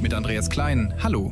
mit Andreas Klein. Hallo.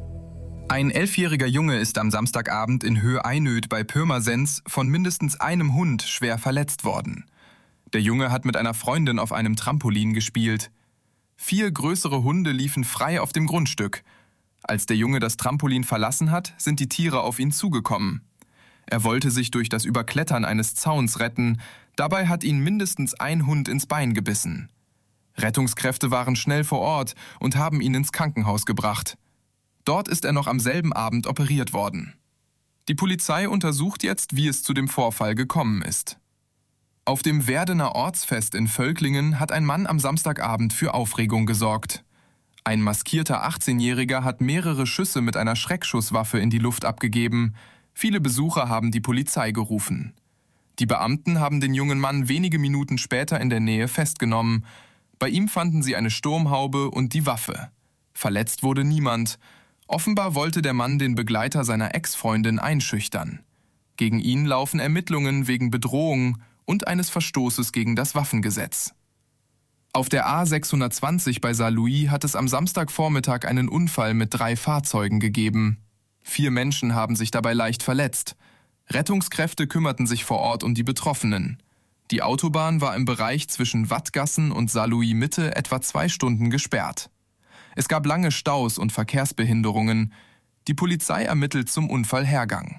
Ein 11-jähriger Junge ist am Samstagabend in Höhe-Einöd bei Pirmasens von mindestens einem Hund schwer verletzt worden. Der Junge hat mit einer Freundin auf einem Trampolin gespielt. 4 größere Hunde liefen frei auf dem Grundstück. Als der Junge das Trampolin verlassen hat, sind die Tiere auf ihn zugekommen. Er wollte sich durch das Überklettern eines Zauns retten. Dabei hat ihn mindestens ein Hund ins Bein gebissen. Rettungskräfte waren schnell vor Ort und haben ihn ins Krankenhaus gebracht. Dort ist er noch am selben Abend operiert worden. Die Polizei untersucht jetzt, wie es zu dem Vorfall gekommen ist. Auf dem Werdener Ortsfest in Völklingen hat ein Mann am Samstagabend für Aufregung gesorgt. Ein maskierter 18-Jähriger hat mehrere Schüsse mit einer Schreckschusswaffe in die Luft abgegeben. Viele Besucher haben die Polizei gerufen. Die Beamten haben den jungen Mann wenige Minuten später in der Nähe festgenommen. Bei ihm fanden sie eine Sturmhaube und die Waffe. Verletzt wurde niemand. Offenbar wollte der Mann den Begleiter seiner Ex-Freundin einschüchtern. Gegen ihn laufen Ermittlungen wegen Bedrohung und eines Verstoßes gegen das Waffengesetz. Auf der A620 bei Saarlouis hat es am Samstagvormittag einen Unfall mit 3 Fahrzeugen gegeben. 4 Menschen haben sich dabei leicht verletzt. Rettungskräfte kümmerten sich vor Ort um die Betroffenen. Die Autobahn war im Bereich zwischen Wattgassen und Saarlouis Mitte etwa 2 Stunden gesperrt. Es gab lange Staus und Verkehrsbehinderungen. Die Polizei ermittelt zum Unfallhergang.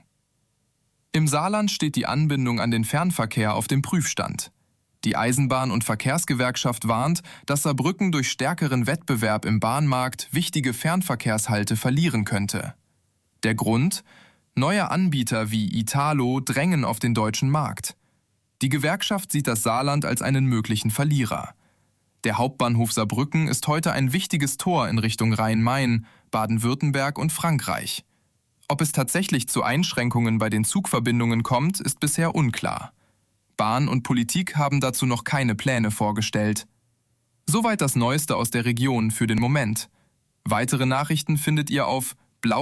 Im Saarland steht die Anbindung an den Fernverkehr auf dem Prüfstand. Die Eisenbahn- und Verkehrsgewerkschaft warnt, dass Saarbrücken durch stärkeren Wettbewerb im Bahnmarkt wichtige Fernverkehrshalte verlieren könnte. Der Grund? Neue Anbieter wie Italo drängen auf den deutschen Markt. Die Gewerkschaft sieht das Saarland als einen möglichen Verlierer. Der Hauptbahnhof Saarbrücken ist heute ein wichtiges Tor in Richtung Rhein-Main, Baden-Württemberg und Frankreich. Ob es tatsächlich zu Einschränkungen bei den Zugverbindungen kommt, ist bisher unklar. Bahn und Politik haben dazu noch keine Pläne vorgestellt. Soweit das Neueste aus der Region für den Moment. Weitere Nachrichten findet ihr auf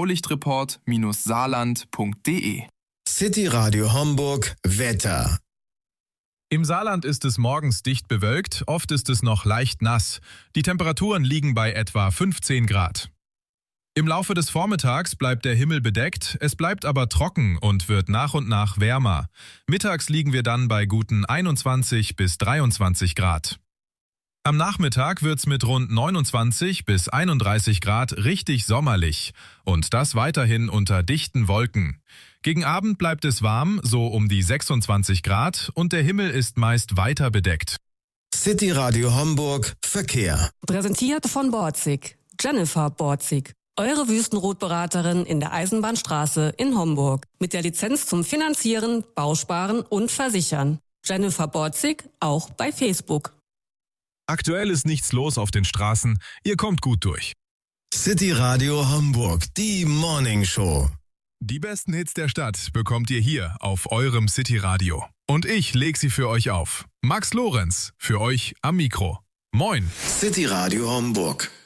blaulichtreport-saarland.de. City Radio Homburg Wetter. Im Saarland ist es morgens dicht bewölkt, oft ist es noch leicht nass. Die Temperaturen liegen bei etwa 15 Grad. Im Laufe des Vormittags bleibt der Himmel bedeckt, es bleibt aber trocken und wird nach und nach wärmer. Mittags liegen wir dann bei guten 21 bis 23 Grad. Am Nachmittag wird's mit rund 29 bis 31 Grad richtig sommerlich und das weiterhin unter dichten Wolken. Gegen Abend bleibt es warm, so um die 26 Grad und der Himmel ist meist weiter bedeckt. City Radio Homburg Verkehr. Präsentiert von Borzig. Jennifer Borzig. Eure Wüstenrotberaterin in der Eisenbahnstraße in Homburg. Mit der Lizenz zum Finanzieren, Bausparen und Versichern. Jennifer Borzig auch bei Facebook. Aktuell ist nichts los auf den Straßen, ihr kommt gut durch. City Radio Homburg, die Morning Show. Die besten Hits der Stadt bekommt ihr hier auf eurem City Radio. Und ich leg sie für euch auf. Max Lorenz, für euch am Mikro. Moin. City Radio Homburg.